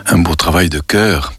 Un beau travail de chœur.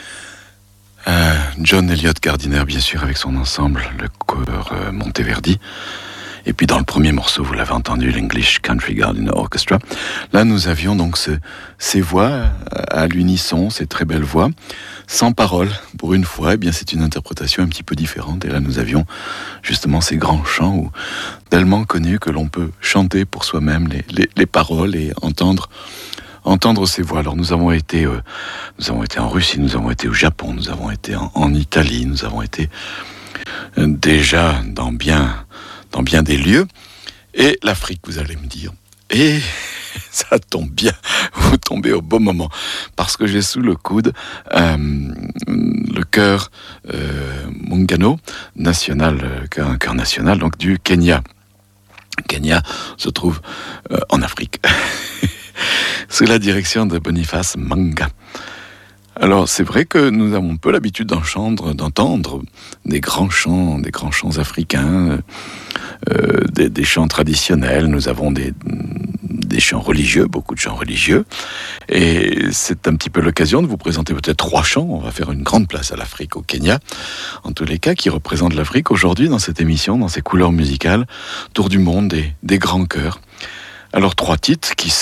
John Elliott Gardiner, bien sûr, avec son ensemble, le chœur Monteverdi. Et puis dans le premier morceau, vous l'avez entendu, l'English Country Garden Orchestra. Là, nous avions donc ces voix à l'unisson, ces très belles voix, sans paroles. Pour une fois, eh bien, c'est une interprétation un petit peu différente. Et là, nous avions justement ces grands chants tellement connus que l'on peut chanter pour soi-même les paroles et entendre ces voix. Alors nous avons été en Russie, nous avons été au Japon, nous avons été en Italie, nous avons été déjà dans bien des lieux. Et l'Afrique, vous allez me dire. Et ça tombe bien, vous tombez au bon moment. Parce que j'ai sous le coude le chœur Muungano, national, un chœur national, donc du Kenya. Kenya se trouve en Afrique. Sous la direction de Boniface Manga. Alors, c'est vrai que nous avons peu l'habitude d'entendre des grands chants africains, des chants traditionnels. Nous avons des chants religieux, beaucoup de chants religieux. Et c'est un petit peu l'occasion de vous présenter peut-être 3 chants. On va faire une grande place à l'Afrique, au Kenya. En tous les cas, qui représentent l'Afrique aujourd'hui dans cette émission, dans ses couleurs musicales, tour du monde des grands chœurs. Alors 3 titres qui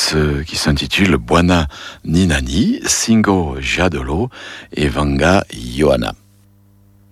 s'intitulent Bwana Ninani, Singo Jadolo et Vanga Yohana.